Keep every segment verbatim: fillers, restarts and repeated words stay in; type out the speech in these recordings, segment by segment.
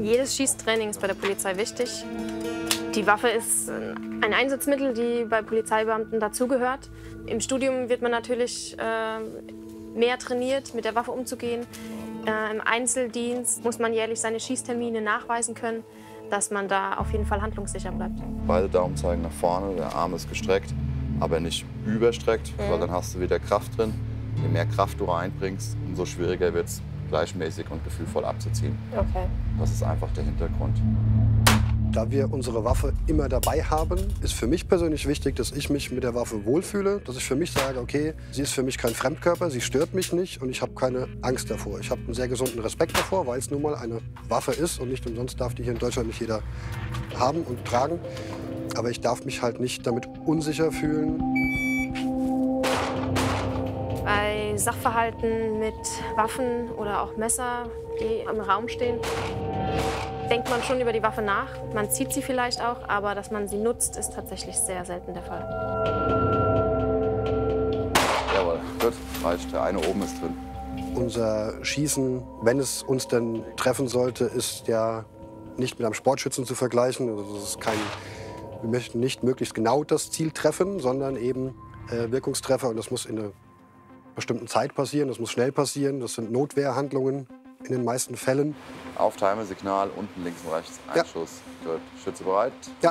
Jedes Schießtraining ist bei der Polizei wichtig. Die Waffe ist ein Einsatzmittel, die bei Polizeibeamten dazugehört. Im Studium wird man natürlich äh, mehr trainiert, mit der Waffe umzugehen. Äh, Im Einzeldienst muss man jährlich seine Schießtermine nachweisen können, dass man da auf jeden Fall handlungssicher bleibt. Beide Daumen zeigen nach vorne, der Arm ist gestreckt, aber nicht überstreckt, mhm. weil dann hast du wieder Kraft drin. Je mehr Kraft du reinbringst, umso schwieriger wird es, gleichmäßig und gefühlvoll abzuziehen. Okay. Das ist einfach der Hintergrund. Da wir unsere Waffe immer dabei haben, ist für mich persönlich wichtig, dass ich mich mit der Waffe wohlfühle. Dass ich für mich sage, okay, sie ist für mich kein Fremdkörper, sie stört mich nicht und ich habe keine Angst davor. Ich habe einen sehr gesunden Respekt davor, weil es nun mal eine Waffe ist und nicht umsonst darf die hier in Deutschland nicht jeder haben und tragen. Aber ich darf mich halt nicht damit unsicher fühlen. Bei Sachverhalten mit Waffen oder auch Messer, die im Raum stehen, denkt man schon über die Waffe nach. Man zieht sie vielleicht auch, aber dass man sie nutzt, ist tatsächlich sehr selten der Fall. Jawohl, gut, reicht. Der eine oben ist drin. Unser Schießen, wenn es uns denn treffen sollte, ist ja nicht mit einem Sportschützen zu vergleichen. Also das ist kein, wir möchten nicht möglichst genau das Ziel treffen, sondern eben äh, Wirkungstreffer. Und das muss in einer bestimmten Zeit passieren, das muss schnell passieren. Das sind Notwehrhandlungen in den meisten Fällen. Auftimer-Signal, unten links und rechts, ein Ja. Schuss. Gut. Schütze bereit? Ja.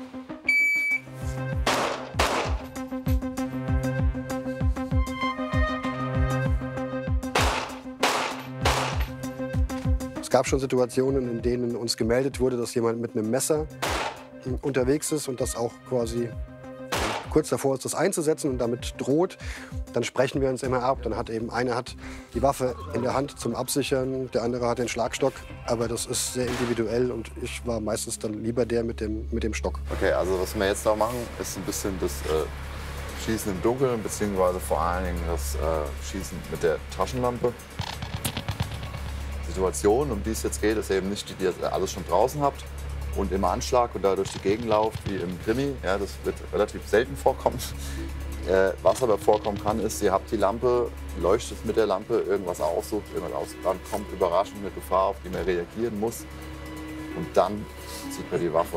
Es gab schon Situationen, in denen uns gemeldet wurde, dass jemand mit einem Messer unterwegs ist und das auch quasi kurz davor ist, das einzusetzen und damit droht. Dann sprechen wir uns immer ab. Dann hat eben einer hat die Waffe in der Hand zum Absichern, der andere hat den Schlagstock. Aber das ist sehr individuell und ich war meistens dann lieber der mit dem, mit dem Stock. Okay, also was wir jetzt noch machen, ist ein bisschen das äh, Schießen im Dunkeln, beziehungsweise vor allen Dingen das äh, Schießen mit der Taschenlampe. Die Situation, um die es jetzt geht, ist eben nicht die, die ihr alles schon draußen habt und im Anschlag und da durch die Gegend lauft wie im Krimi. Ja, das wird relativ selten vorkommen. Äh, was aber vorkommen kann, ist, ihr habt die Lampe, leuchtet mit der Lampe, irgendwas aussucht, irgendwas aus, dann kommt überraschend eine Gefahr, auf die man reagieren muss. Und dann zieht man die Waffe.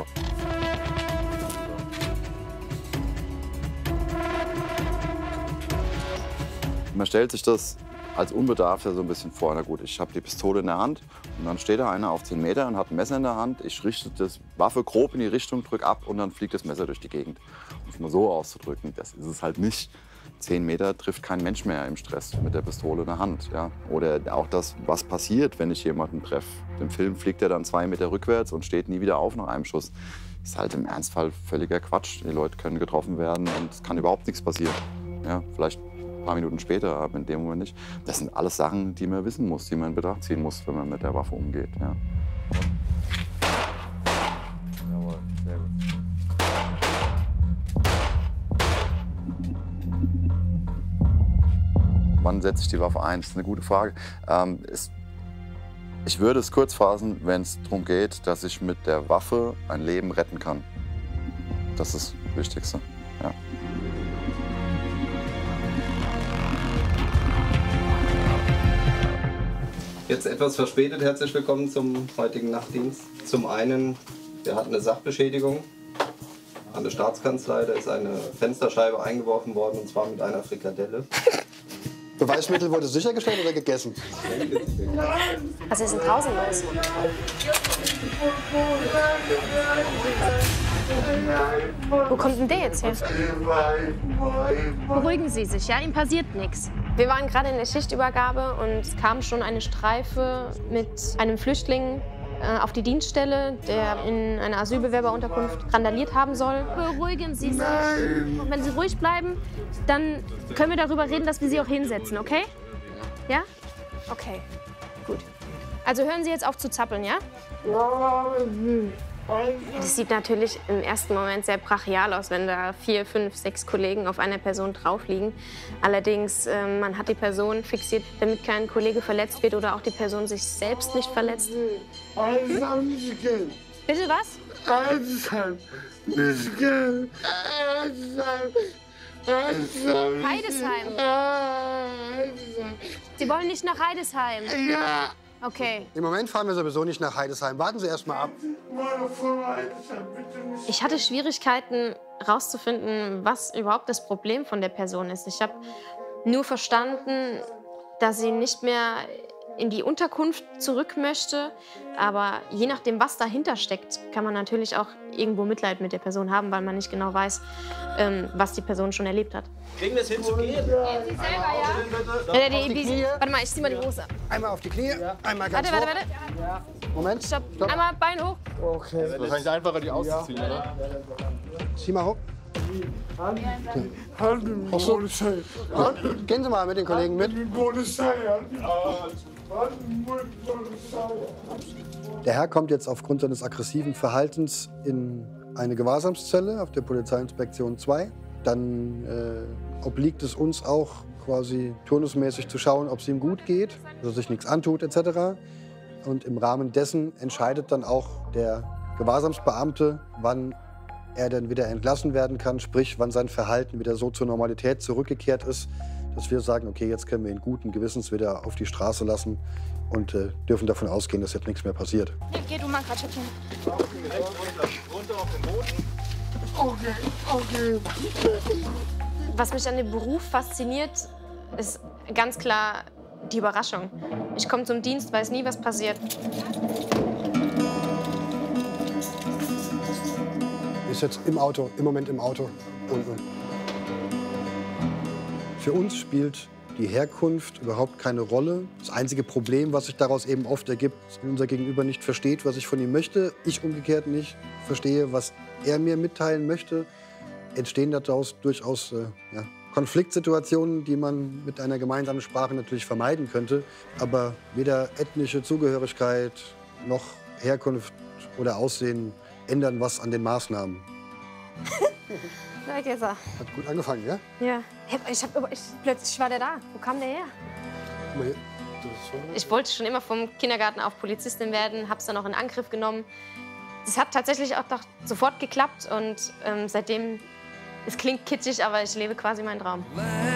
Man stellt sich das als Unbedarfter so ein bisschen vor. Na gut, ich habe die Pistole in der Hand und dann steht da einer auf zehn Meter und hat ein Messer in der Hand. Ich richte das Waffe grob in die Richtung, drücke ab und dann fliegt das Messer durch die Gegend. Um es mal so auszudrücken, das ist es halt nicht. zehn Meter trifft kein Mensch mehr im Stress mit der Pistole in der Hand. Ja? Oder auch das, was passiert, wenn ich jemanden treffe. Im Film fliegt er dann zwei Meter rückwärts und steht nie wieder auf nach einem Schuss. Das ist halt im Ernstfall völliger Quatsch. Die Leute können getroffen werden und es kann überhaupt nichts passieren. Ja, vielleicht ein paar Minuten später, aber in dem Moment nicht. Das sind alles Sachen, die man wissen muss, die man in Betracht ziehen muss, wenn man mit der Waffe umgeht. Ja. Jawohl, sehr gut. Wann setze ich die Waffe ein? Das ist eine gute Frage. Ähm, es, ich würde es kurz fassen, wenn es darum geht, dass ich mit der Waffe ein Leben retten kann. Das ist das Wichtigste. Ja. Jetzt etwas verspätet, herzlich willkommen zum heutigen Nachtdienst. Zum einen, wir hatten eine Sachbeschädigung an der Staatskanzlei. Da ist eine Fensterscheibe eingeworfen worden, und zwar mit einer Frikadelle. Beweismittel wurde sichergestellt oder gegessen? Was ist denn draußen los? Wo kommt denn der jetzt her? Beruhigen Sie sich, ja? Ihm passiert nichts. Wir waren gerade in der Schichtübergabe und es kam schon eine Streife mit einem Flüchtling äh, auf die Dienststelle, der in einer Asylbewerberunterkunft randaliert haben soll. Beruhigen Sie sich. Und wenn Sie ruhig bleiben, dann können wir darüber reden, dass wir Sie auch hinsetzen, okay? Ja? Okay, gut. Also hören Sie jetzt auf zu zappeln, ja? Das sieht natürlich im ersten Moment sehr brachial aus, wenn da vier, fünf, sechs Kollegen auf einer Person drauf liegen. Allerdings, äh, man hat die Person fixiert, damit kein Kollege verletzt wird oder auch die Person sich selbst nicht verletzt. Hm? Bitte was? Heidesheim. Sie wollen nicht nach Heidesheim? Ja. Okay. Im Moment fahren wir sowieso nicht nach Heidesheim. Warten Sie erst mal ab. Ich hatte Schwierigkeiten, herauszufinden, was überhaupt das Problem von der Person ist. Ich habe nur verstanden, dass sie nicht mehr in die Unterkunft zurück möchte. Aber je nachdem, was dahinter steckt, kann man natürlich auch irgendwo Mitleid mit der Person haben, weil man nicht genau weiß, ähm, was die Person schon erlebt hat. Kriegen wir es hin zu gehen? Gehen Sie selber, ja? ja die, die, die, warte mal, ich zieh mal die Hose ab. Einmal auf die Knie, einmal ganz Warte, hoch. warte, warte. Moment. Stopp. Stopp. Einmal Bein hoch. Okay. Das ist wahrscheinlich einfacher, die auszuziehen, oder? Zieh mal hoch. Halt die Polizei. Gehen Sie mal mit den Kollegen mit. Die Polizei. Der Herr kommt jetzt aufgrund seines aggressiven Verhaltens in eine Gewahrsamszelle auf der Polizeiinspektion zwei. Dann äh, obliegt es uns auch quasi turnusmäßig zu schauen, ob es ihm gut geht, dass er sich nichts antut et cetera. Und im Rahmen dessen entscheidet dann auch der Gewahrsamsbeamte, wann er dann wieder entlassen werden kann, sprich, wann sein Verhalten wieder so zur Normalität zurückgekehrt ist, dass wir sagen, okay, jetzt können wir ihn guten Gewissens wieder auf die Straße lassen und äh, dürfen davon ausgehen, dass jetzt nichts mehr passiert. Ja, geh du mal gerade schütteln. Runter auf den Boden. Okay, okay. Was mich an dem Beruf fasziniert, ist ganz klar die Überraschung. Ich komme zum Dienst, weiß nie, was passiert. Ist jetzt im Auto, im Moment im Auto. Unten. Für uns spielt die Herkunft überhaupt keine Rolle. Das einzige Problem, was sich daraus eben oft ergibt, ist, wenn unser Gegenüber nicht versteht, was ich von ihm möchte, ich umgekehrt nicht verstehe, was er mir mitteilen möchte, entstehen daraus durchaus äh, ja, Konfliktsituationen, die man mit einer gemeinsamen Sprache natürlich vermeiden könnte. Aber weder ethnische Zugehörigkeit noch Herkunft oder Aussehen ändern was an den Maßnahmen. Da geht's er. Hat gut angefangen, ja? Ja. Ich hab, ich, plötzlich war der da. Wo kam der her? Guck mal hier. Das ist schon Ich wollte schon immer vom Kindergarten auf Polizistin werden, hab's dann auch in Angriff genommen. Das hat tatsächlich auch doch sofort geklappt und ähm, seitdem, es klingt kitschig, aber ich lebe quasi meinen Traum.